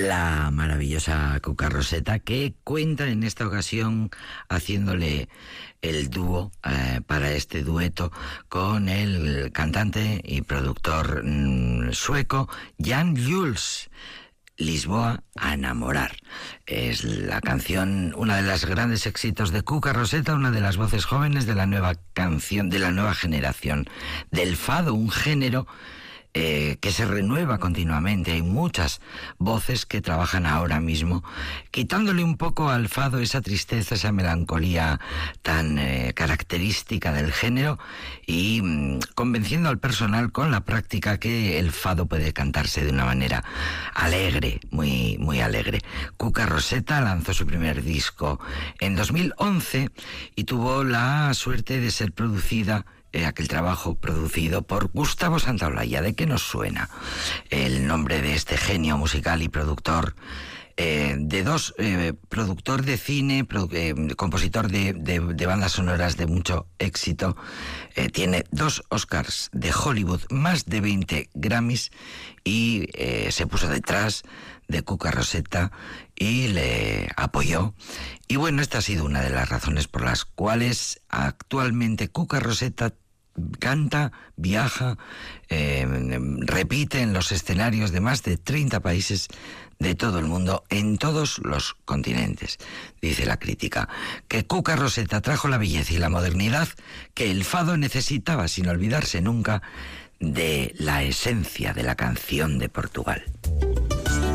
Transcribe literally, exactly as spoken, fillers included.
la maravillosa Cuca Roseta, que cuenta en esta ocasión haciéndole el dúo eh, para este dueto con el cantante y productor mmm, sueco Jan Jules. Lisboa a enamorar. Es la canción, una de los grandes éxitos de Cuca Roseta, una de las voces jóvenes de la nueva canción, de la nueva generación del fado, un género Eh, que se renueva continuamente. Hay muchas voces que trabajan ahora mismo, quitándole un poco al fado esa tristeza, esa melancolía tan eh, característica del género y mm, convenciendo al personal con la práctica que el fado puede cantarse de una manera alegre, muy, muy alegre. Cuca Roseta lanzó su primer disco en dos mil once y tuvo la suerte de ser producida Eh, aquel trabajo producido por Gustavo Santaolalla. ¿De qué nos suena el nombre de este genio musical y productor? Eh, de dos, eh, productor de cine, produ eh, compositor de, de, de bandas sonoras de mucho éxito, eh, tiene dos Oscars de Hollywood, más de veinte Grammys y eh, se puso detrás de Cuca Roseta y le apoyó. Y bueno, esta ha sido una de las razones por las cuales actualmente Cuca Roseta canta, viaja, eh, repite en los escenarios de más de treinta países de todo el mundo, en todos los continentes. Dice la crítica que Cuca Roseta trajo la belleza y la modernidad que el fado necesitaba, sin olvidarse nunca de la esencia de la canción de Portugal.